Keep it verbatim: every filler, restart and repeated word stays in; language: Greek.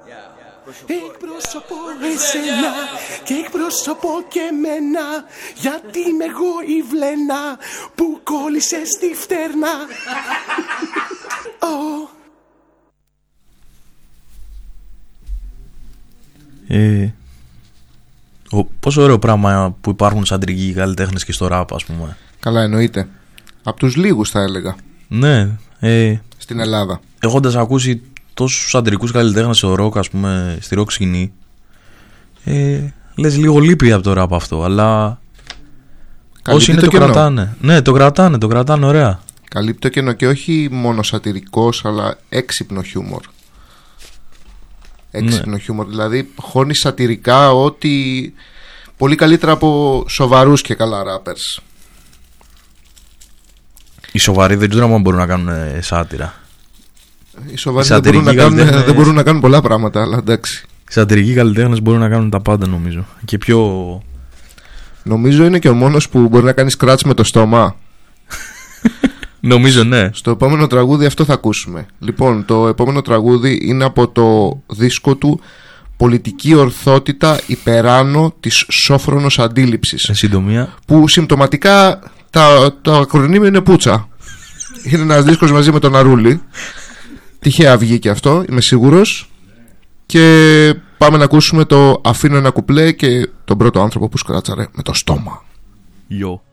Εκπροσωπώ εσένα και εκπροσωπώ και εμένα, γιατί είμαι εγώ η βλένα που κόλλησε στη φτέρνα. oh. ε, ο, Πόσο ωραίο πράγμα που υπάρχουν σαντρικοί καλλιτέχνες και στο ράπ, ας πούμε. Καλά, εννοείται. Από τους λίγους θα έλεγα. Ναι, ε, στην Ελλάδα. Έχοντας ακούσει τόσους αντρικούς καλλιτέχνες στο ροκ, ας πούμε, στη ροκ σκηνή, ε, λες λίγο λείπει από το ραπ αυτό, αλλά όσοι είναι το, το κρατάνε. Ναι, το κρατάνε, το κρατάνε ωραία. Καλύπτει το κενό και όχι μόνο σατυρικός, αλλά έξυπνο χιούμορ. Έξυπνο ναι. χιούμορ, δηλαδή χώνει σατυρικά ότι πολύ καλύτερα από σοβαρούς και καλά rappers. Οι σοβαροί δεν ξέρω αν μπορούν να κάνουν σάτυρα. Οι σοβαροί δεν μπορούν, να κάνουν, δεν μπορούν να κάνουν πολλά πράγματα, αλλά εντάξει. Οι σατυρικοί καλλιτέχνες μπορούν να κάνουν τα πάντα, νομίζω. Και πιο... Νομίζω είναι και ο μόνος που μπορεί να κάνει scratch με το στόμα. Νομίζω ναι. Στο επόμενο τραγούδι αυτό θα ακούσουμε. Λοιπόν, το επόμενο τραγούδι είναι από το δίσκο του «Πολιτική ορθότητα υπεράνω της σόφρονος αντίληψης». Εν συντομία. Που συμπτωματικά τα, το ακρονίμιο είναι Πούτσα. Είναι ένας δίσκος μαζί με τον Αρούλη. Τυχαία βγήκε αυτό, είμαι σίγουρος. Και πάμε να ακούσουμε το «Αφήνω ένα κουπλέ» και τον πρώτο άνθρωπο που σκράτσαρε με το στόμα. Yo.